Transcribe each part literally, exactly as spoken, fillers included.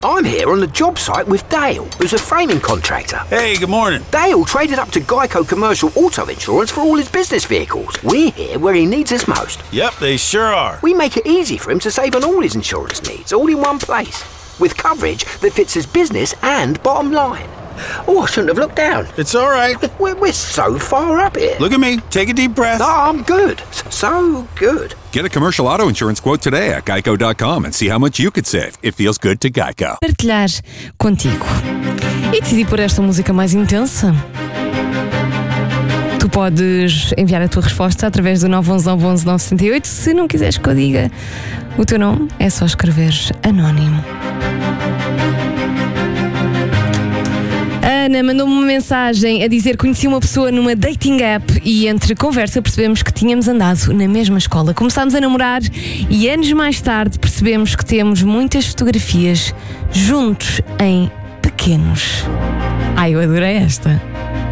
I'm here on the job site with Dale, who's a framing contractor. Hey, good morning. Dale traded up to Geico Commercial Auto Insurance for all his business vehicles. We're here where he needs us most. Yep, they sure are. We make it easy for him to save on all his insurance needs, all in one place, with coverage that fits his business and bottom line. Oh, I shouldn't have looked down. It's all right. We're, we're so far up here. Look at me. Take a deep breath. Oh, I'm good. So good. Get a commercial auto insurance quote today at geico dot com and see how much you could save. It feels good to Geico. Partilhar contigo. E decidi pôr esta música mais intensa. Tu podes enviar a tua resposta através do nove um um nove um um nove sete oito. Se não quiseres que eu diga o teu nome, é só escrever anónimo. A Ana mandou-me uma mensagem a dizer que conheci uma pessoa numa dating app e entre conversa percebemos que tínhamos andado na mesma escola. Começámos a namorar e anos mais tarde percebemos que temos muitas fotografias juntos em pequenos. Ai, eu adorei esta.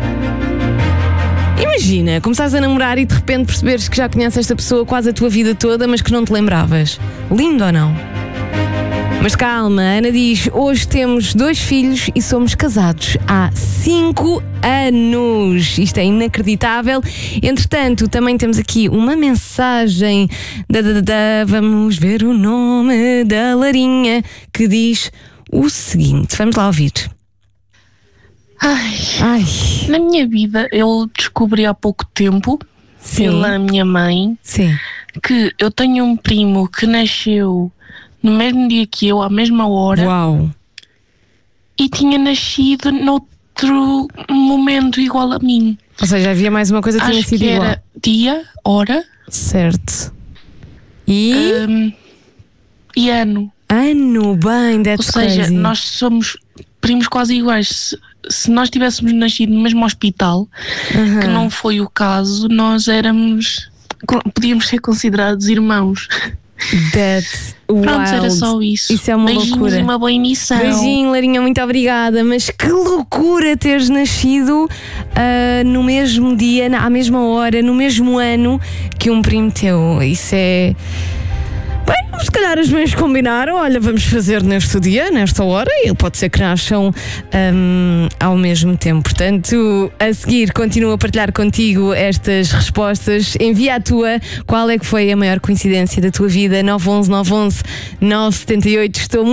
Imagina, começares a namorar e de repente perceberes que já conheces esta pessoa quase a tua vida toda, mas que não te lembravas. Lindo ou não? Mas calma, a Ana diz, hoje temos dois filhos e somos casados há cinco anos. Isto é inacreditável. Entretanto, também temos aqui uma mensagem da, da, da, vamos ver o nome da Larinha, que diz o seguinte. Vamos lá ouvir. Ai, Ai. Na minha vida eu descobri há pouco tempo, Sim. pela minha mãe, Sim. que eu tenho um primo que nasceu no mesmo dia que eu, à mesma hora. Uau. E tinha nascido noutro momento igual a mim. Ou seja, havia mais uma coisa que tinha Acho sido que igual. era dia, hora Certo. E hum, e ano. ano, bem, Ou that's seja, crazy. nós somos primos quase iguais. Se, se nós tivéssemos nascido no mesmo hospital, Uhum. que não foi o caso, nós éramos, podíamos ser considerados irmãos. That's Pronto, wild. era só isso. Isso é uma Beijinhos loucura. e uma boa emissão. Beijinho, Larinha, muito obrigada. Mas que loucura teres nascido ah, no mesmo dia, na- à mesma hora, no mesmo ano que um primo teu. Isso é. Bem, se calhar as mães combinaram, olha, vamos fazer neste dia, nesta hora, e pode ser que nasçam hum, ao mesmo tempo. Portanto, a seguir, continuo a partilhar contigo estas respostas. Envia a tua, qual é que foi a maior coincidência da tua vida? nove um um nove um um nove sete oito. Estou muito